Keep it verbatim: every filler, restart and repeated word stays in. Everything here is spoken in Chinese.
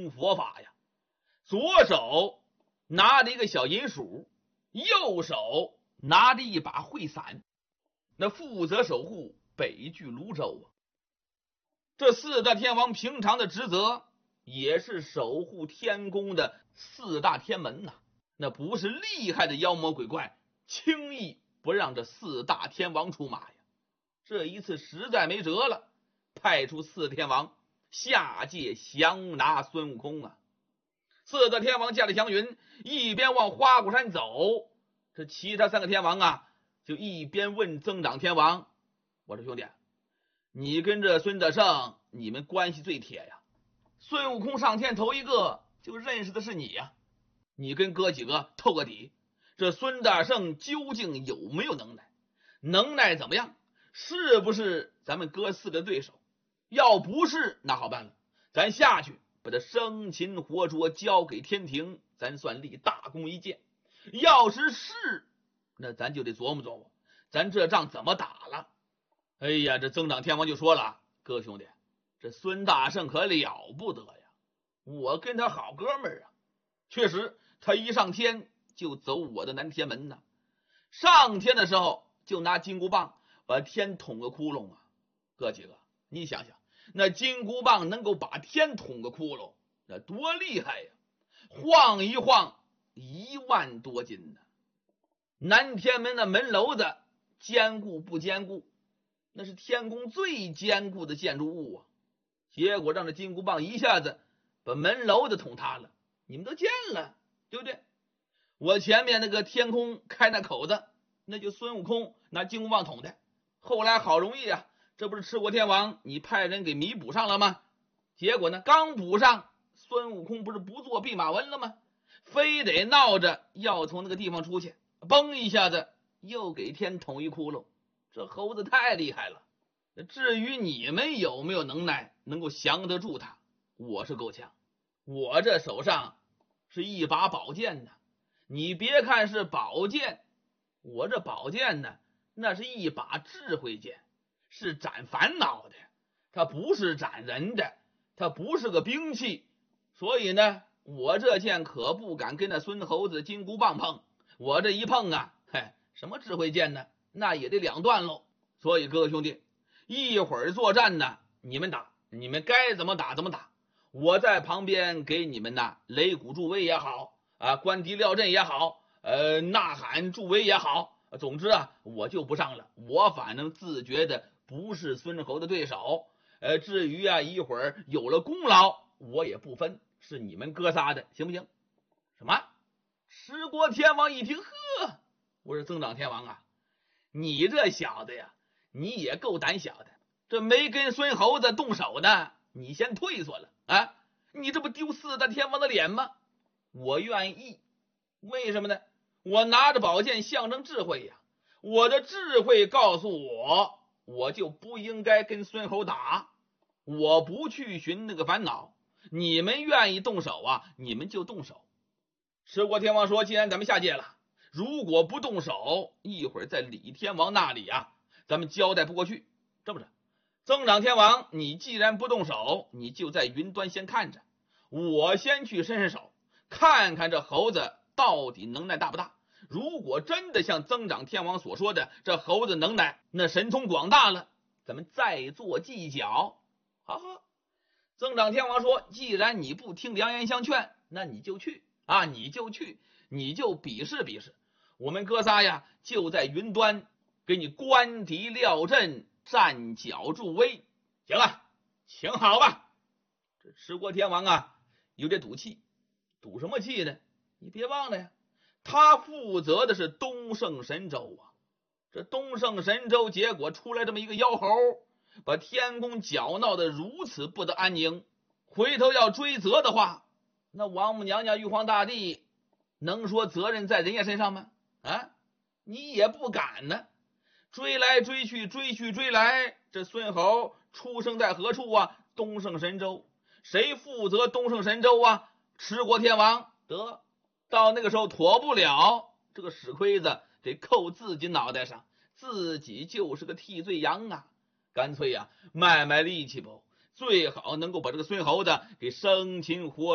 通佛法呀。左手拿着一个小银鼠，右手拿着一把慧伞，那负责守护北距泸州啊。这四大天王平常的职责也是守护天宫的四大天门呐、啊，那不是厉害的妖魔鬼怪轻易不让这四大天王出马呀。这一次实在没辙了，派出四天王下界降拿孙悟空啊。四大天王驾着祥云，一边往花果山走，这其他三个天王啊就一边问增长天王：我说兄弟，你跟这孙大圣你们关系最铁呀，孙悟空上天头一个就认识的是你呀，你跟哥几个透个底，这孙大圣究竟有没有能耐？能耐怎么样？是不是咱们哥四个对手？要不是那好办了，咱下去把他生擒活捉交给天庭，咱算立大功一件。要是是，那咱就得琢磨琢磨咱这仗怎么打了。哎呀，这增长天王就说了，哥兄弟，这孙大圣可了不得呀，我跟他好哥们儿啊。确实他一上天就走我的南天门呢，上天的时候就拿金箍棒把天捅个窟窿啊。哥几个你想想，那金箍棒能够把天捅个窟窿，那多厉害呀，晃一晃一万多斤呢。南天门的门楼子坚固不坚固？那是天宫最坚固的建筑物啊，结果让这金箍棒一下子把门楼子捅塌了，你们都见了对不对？我前面那个天空开那口子，那就孙悟空拿金箍棒捅的，后来好容易啊，这不是持国天王你派人给弥补上了吗？结果呢，刚补上，孙悟空不是不做弼马温了吗？非得闹着要从那个地方出去，嘣一下子又给天捅一窟窿。这猴子太厉害了，至于你们有没有能耐能够降得住他，我是够呛。我这手上是一把宝剑呢，你别看是宝剑，我这宝剑呢，那是一把智慧剑，是斩烦恼的，它不是斩人的，它不是个兵器。所以呢，我这剑可不敢跟那孙猴子金箍棒碰，我这一碰啊，嘿，什么智慧剑呢，那也得两段喽。所以各位兄弟，一会儿作战呢，你们打，你们该怎么打怎么打，我在旁边给你们呢擂鼓助威也好啊，关敌撂阵也好，呃，呐喊助威也好，总之啊，我就不上了，我反正自觉的不是孙猴的对手。呃，至于啊一会儿有了功劳，我也不分，是你们哥仨的，行不行？什么？持国天王一听，呵，我说增长天王啊，你这小子呀，你也够胆小的，这没跟孙猴子动手呢，你先退缩了啊！你这不丢四大天王的脸吗？我愿意，为什么呢？我拿着宝剑象征智慧呀，我的智慧告诉我，我就不应该跟孙猴打，我不去寻那个烦恼。你们愿意动手啊，你们就动手。持国天王说，既然咱们下界了，如果不动手，一会儿在李天王那里啊，咱们交代不过去。这么着，增长天王，你既然不动手，你就在云端先看着，我先去伸伸手，看看这猴子到底能耐大不大。如果真的像增长天王所说的，这猴子能耐那神通广大了，咱们再做计较。好好，增长天王说，既然你不听良言相劝，那你就去啊，你就去，你就比试比试。我们哥仨呀，就在云端给你关敌撂阵，站脚助威。行了，请好吧。这持国天王啊，有点赌气。赌什么气呢？你别忘了呀，他负责的是东胜神州啊。这东胜神州结果出来这么一个妖猴，把天宫搅闹得如此不得安宁，回头要追责的话，那王母娘娘玉皇大帝能说责任在人家身上吗？啊，你也不敢呢。追来追去，追去追来，这孙猴出生在何处啊？东胜神州。谁负责东胜神州啊？持国天王。得，到那个时候妥不了，这个屎盔子得扣自己脑袋上，自己就是个替罪羊啊。干脆呀、啊，卖卖力气不，最好能够把这个孙猴子给生擒活